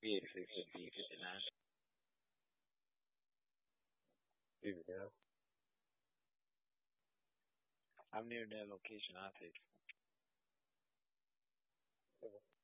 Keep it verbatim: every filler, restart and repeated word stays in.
B eighty-six to B fifty-nine. Yeah. I'm near that location. I'll take.